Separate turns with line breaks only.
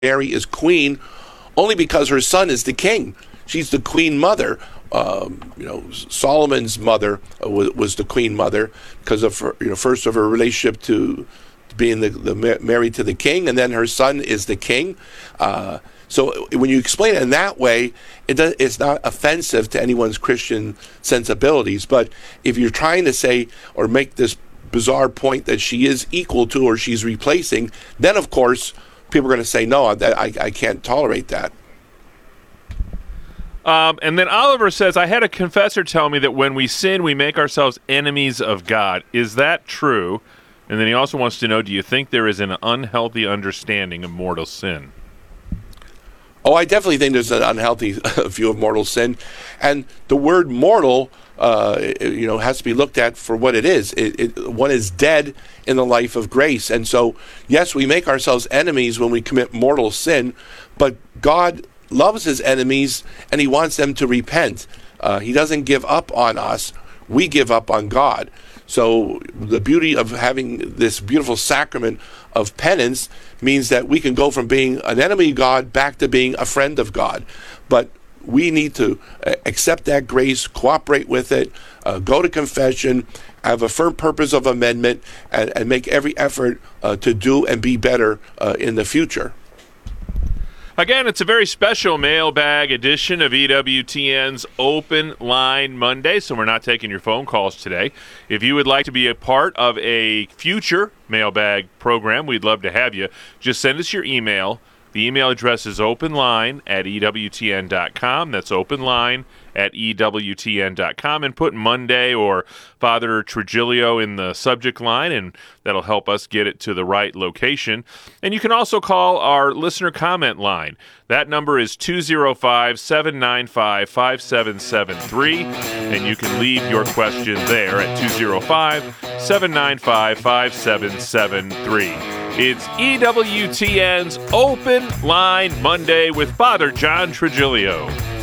Mary is queen only because her son is the king. She's the queen mother. Solomon's mother was the queen mother because of her, first of her relationship to being married to the king, and then her son is the king. So when you explain it in that way, it's not offensive to anyone's Christian sensibilities. But if you're trying to say or make this bizarre point that she is equal to or she's replacing, then of course people are going to say, no, I can't tolerate that.
And then Oliver says, I had a confessor tell me that when we sin, we make ourselves enemies of God. Is that true? And then he also wants to know, do you think there is an unhealthy understanding of mortal sin?
Oh, I definitely think there's an unhealthy view of mortal sin. And the word mortal, has to be looked at for what it is. One is dead in the life of grace. And so, yes, we make ourselves enemies when we commit mortal sin, but God loves his enemies and he wants them to repent. He doesn't give up on us. We give up on God. So the beauty of having this beautiful sacrament of penance means that we can go from being an enemy of God back to being a friend of God. But we need to accept that grace, cooperate with it, go to confession, have a firm purpose of amendment, and make every effort to do and be better in the future.
Again, it's a very special mailbag edition of EWTN's Open Line Monday, so we're not taking your phone calls today. If you would like to be a part of a future mailbag program, we'd love to have you. Just send us your email. The email address is openline@EWTN.com. That's openline@EWTN.com, and put Monday or Father Trigilio in the subject line, and that'll help us get it to the right location. And you can also call our listener comment line. That number is 205-795-5773, and you can leave your question there at 205-795-5773. It's EWTN's Open Line Monday with Father John Trigilio.